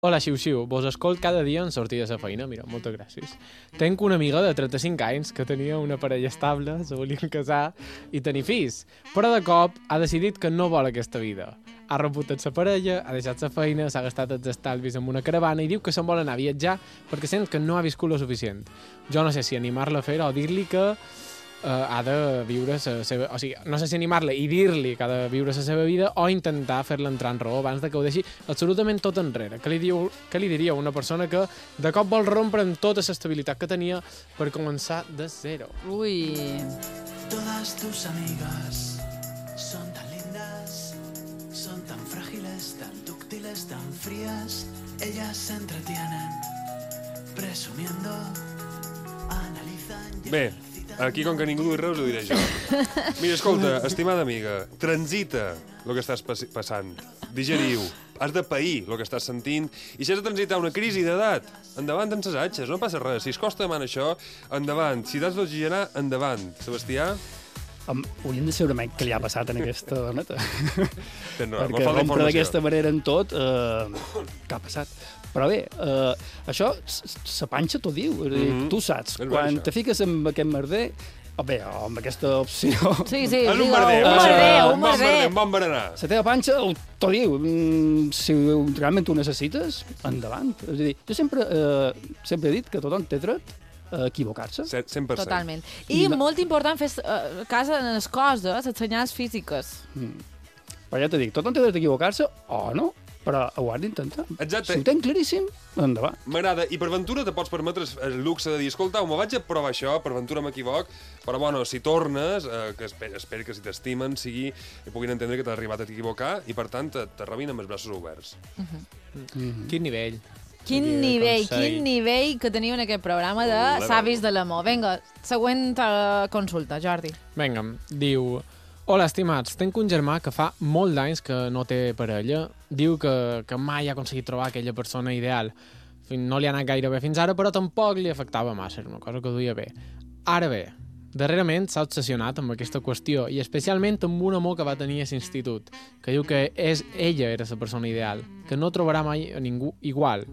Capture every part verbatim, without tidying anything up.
Hola, xiu-xiu, vos escolt cada dia en sortir de la feina, mira, moltes gràcies. Tenc una amiga de trenta-cinc anys que tenia una parella estable, se volien casar i tenir fills, però de cop ha decidit que no vol aquesta vida. Ha reputat sa parella, ha deixat sa feina, s'ha gastat els estalvis en una caravana i diu que se'n vol anar a viatjar perquè sent que no ha viscut lo suficient. Jo no sé si animar-la a fer-ho o dir-li que Uh, ha de viure la seva... O sigui, no sé si animar-la i dir-li que ha de viure la seva vida o intentar fer-la entrar en raó abans de que ho deixi absolutament tot enrere. Què li, diu, què li diria a una persona que de cop vol rompre amb tota l'estabilitat que tenia per començar de zero? Ui... Todas tus amigas son tan lindas, son tan frágiles, tan dúctiles, tan frías. Ellas se entretienen presumiendo, analizan... Bé, aquí, com que ningú diu res, ho diré jo. Mira, escolta, estimada amiga, transita el que estàs pas passant. Digeriu. Has de pair el que estàs sentint. I si has de transitar una crisi d'edat, endavant amb ses atxes, no passa res. Si es costa demanar això, endavant. Si t'has d'oxigenar, endavant. Sebastià? Um, hauríem de saber què li ha passat en aquesta doneta. Tens raó, Perquè rompre d'aquesta manera en tot, eh, què ha passat? Però bé, eh, això, sa panxa t'ho diu. Mm-hmm. Tu saps, és quan això. te fiques amb aquest merder, o bé, o amb aquesta opció... Sí, sí, És un digue, merder, un passa. merder, un Un bon merder, merder. un bon berenar. La teva panxa t'ho diu. Mm, si realment ho necessites, endavant. És a dir, jo sempre, eh, sempre he dit que tothom té dret a equivocar-se. cent per cent. Totalment. I No. molt important fer uh, cas en les coses, les senyals físiques. Mm. Però ja t'he dit, tothom té dret a equivocar-se o no, però ho has d'intentar. Exacte. Si ho tens claríssim, endavant. M'agrada. I per ventura te pots permetre el luxe de dir, escolta, me vaig a provar això, per ventura m'equivoc, però bueno, si tornes, eh, que espero, espero que si t'estimen sigui, i puguin entendre que t'has arribat a equivocar i per tant te, te rebin amb els braços oberts. Mm-hmm. Quin nivell? Quin Aquí de nivell, consell. quin nivell que teniu en aquest programa de La Savis veu. de l'Amor. Vinga, següent uh, consulta, Jordi. Vinga, diu... Hola, estimats, tenc un germà que fa molt d'anys que no té parella. Diu que, que mai ha aconseguit trobar aquella persona ideal. No li ha anat gaire bé fins ara, però tampoc li afectava massa, era una cosa que duia bé. Ara bé, darrerament s'ha obsessionat amb aquesta qüestió i especialment amb un amor que va tenir a l'institut, que diu que és, ella era la persona ideal, que no trobarà mai a ningú igual.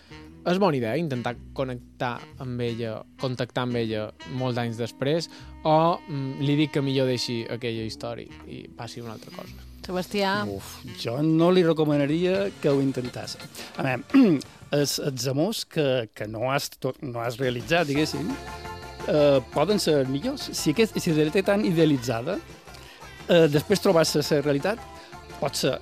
És bona idea intentar connectar amb ella, contactar amb ella molts anys després, o mm, li dic que millor deixi aquella història i passi una altra cosa. Sebastià, Uf, jo no li recomanaria que ho intentàs. A veure, els, els amors que, que no, has, to- no has realitzat, diguéssim, eh, poden ser millors. Si, aquest, si la té tan idealitzada, eh, després trobar-se la realitat pot ser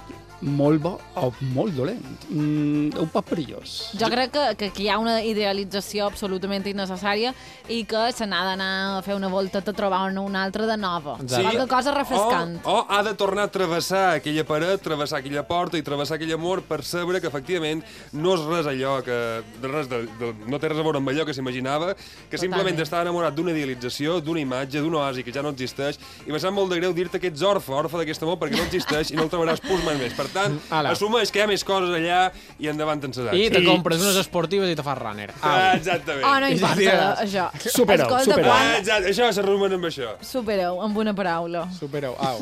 molt bo o molt dolent. Mm, un poc perillós. jo crec que, que aquí hi ha una idealització absolutament innecessària i que se n'ha d'anar a fer una volta a trobar una altra de nova. Sí. Qualque cosa refrescant. O, o ha de tornar a travessar aquella paret, travessar aquella porta i travessar aquell amor per saber que, efectivament, no és res allò que... Res de, de, no té res a veure amb allò que s'imaginava, que simplement Totalment. està enamorat d'una idealització, d'una imatge, d'un oasi que ja no existeix, i me sap molt de greu dir-te que ets orfe, orfe d'aquest amor, perquè no existeix i no el trobaràs pus mai més. Per tant, Ala. assumeix que hi ha més coses allà i endavant te'n I te I- compres unes esportives i te fas runner. Ah, Au. exactament. Oh, no I importa, diràs, això. supera-ho, Escolta, supera-ho. Ah, quan... exacte. Això se resumeix amb això. Supereu, amb una paraula. Supereu, au.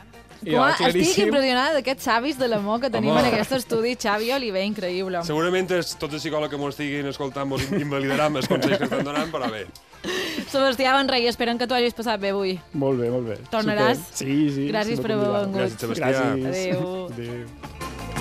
I Com, jo, estic claríssim. impressionada d'aquests savis de l'amor que tenim Home. en aquest estudi. Xavi Oliver, increïble. Segurament és, tots els psicòlegs que m'ho estiguin escoltant mos invalidaran els consells que estan donant, però bé. Sebastià Benrey, esperem que t'ho hagis passat bé avui. Molt bé, molt bé. Tornaràs? Super. Sí, sí. Gràcies si no per haver convidava. vingut. Gràcies, Sebastià. Gràcies. Adéu. Adéu.